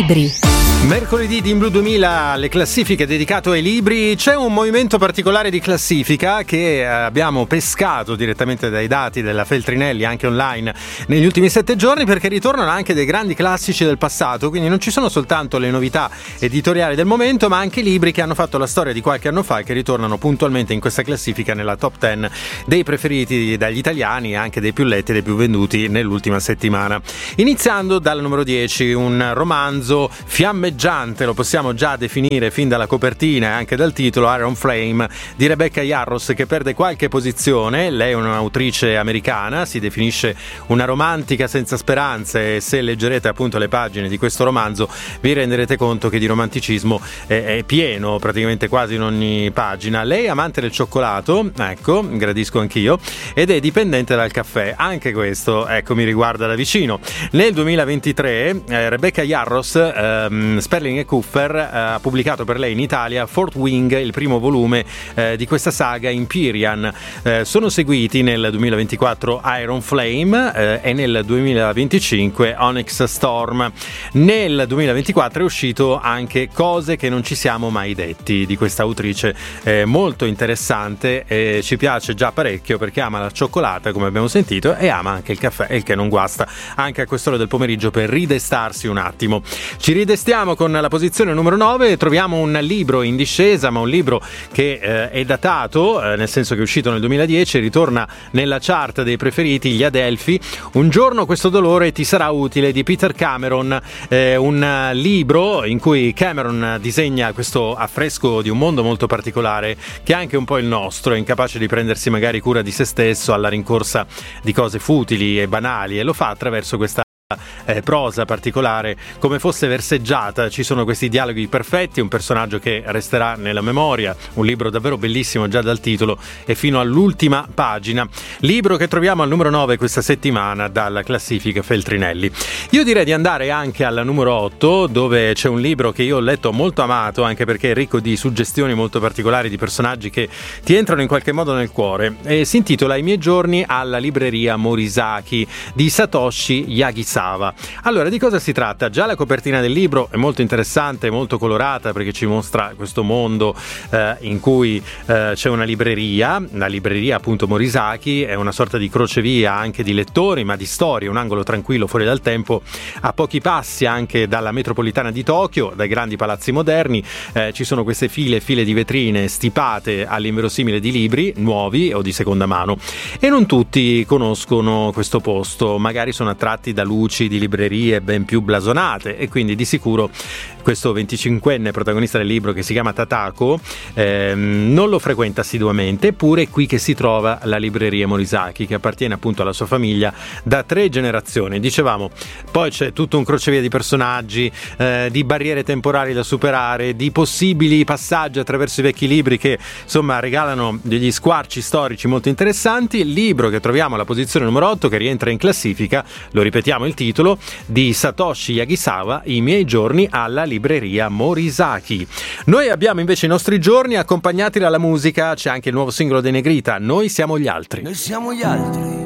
libri. Mercoledì di In Blu 2000, le classifiche dedicato ai libri. C'è un movimento particolare di classifica che abbiamo pescato direttamente dai dati della Feltrinelli, anche online, negli ultimi 7 giorni, perché ritornano anche dei grandi classici del passato, quindi non ci sono soltanto le novità editoriali del momento, ma anche libri che hanno fatto la storia di qualche anno fa e che ritornano puntualmente in questa classifica nella top 10 dei preferiti dagli italiani e anche dei più letti e dei più venduti nell'ultima settimana. Iniziando dal numero 10, un romanzo fiammeggiante, lo possiamo già definire fin dalla copertina e anche dal titolo, Iron Flame, di Rebecca Yarros, che perde qualche posizione. Lei è un'autrice americana, si definisce una romantica senza speranze, e se leggerete appunto le pagine di questo romanzo vi renderete conto che di romanticismo è pieno praticamente quasi in ogni pagina. Lei è amante del cioccolato, ecco, gradisco anch'io, ed è dipendente dal caffè. Anche questo, ecco, mi riguarda da vicino. Nel 2023 Rebecca Yarros, Sperling e Kupfer, ha pubblicato per lei in Italia Fourth Wing, il primo volume di questa saga Empyrean. Sono seguiti nel 2024 Iron Flame e nel 2025 Onyx Storm. Nel 2024 è uscito anche Cose che non ci siamo mai detti, di questa autrice molto interessante. Ci piace già parecchio perché ama la cioccolata, come abbiamo sentito, e ama anche il caffè, il che non guasta anche a quest'ora del pomeriggio per ridestarsi un attimo. Ci ridestiamo con la posizione numero 9, troviamo un libro in discesa, ma un libro che è datato, nel senso che è uscito nel 2010 e ritorna nella chart dei preferiti, Gli Adelfi. Un giorno questo dolore ti sarà utile, di Peter Cameron, un libro in cui Cameron disegna questo affresco di un mondo molto particolare che è anche un po' il nostro, è incapace di prendersi magari cura di se stesso alla rincorsa di cose futili e banali, e lo fa attraverso questa prosa particolare, come fosse verseggiata. Ci sono questi dialoghi perfetti, un personaggio che resterà nella memoria, un libro davvero bellissimo già dal titolo e fino all'ultima pagina. Libro che troviamo al numero 9 questa settimana dalla classifica Feltrinelli. Io direi di andare anche alla numero 8, dove c'è un libro che io ho letto molto amato, anche perché è ricco di suggestioni molto particolari, di personaggi che ti entrano in qualche modo nel cuore, e si intitola I miei giorni alla libreria Morisaki di Satoshi Yagisawa. Allora, di cosa si tratta? Già la copertina del libro è molto interessante, molto colorata, perché ci mostra questo mondo in cui c'è una libreria, la libreria appunto Morisaki, è una sorta di crocevia anche di lettori, ma di storie, un angolo tranquillo fuori dal tempo, a pochi passi anche dalla metropolitana di Tokyo, dai grandi palazzi moderni. Ci sono queste file e file di vetrine stipate all'inverosimile di libri nuovi o di seconda mano, e non tutti conoscono questo posto, magari sono attratti da luci di librerie ben più blasonate, e quindi di sicuro questo 25enne protagonista del libro, che si chiama Tatako, non lo frequenta assiduamente. Eppure è qui che si trova la libreria Morisaki, che appartiene appunto alla sua famiglia da 3 generazioni. Dicevamo, poi c'è tutto un crocevia di personaggi, di barriere temporali da superare, di possibili passaggi attraverso i vecchi libri che insomma regalano degli squarci storici molto interessanti. Il libro che troviamo alla posizione numero 8, che rientra in classifica, lo ripetiamo il titolo, di Satoshi Yagisawa, I miei giorni alla libreria Morisaki. Noi abbiamo invece i nostri giorni accompagnati dalla musica. C'è anche il nuovo singolo dei Negrita, Noi siamo gli altri. Noi siamo gli altri,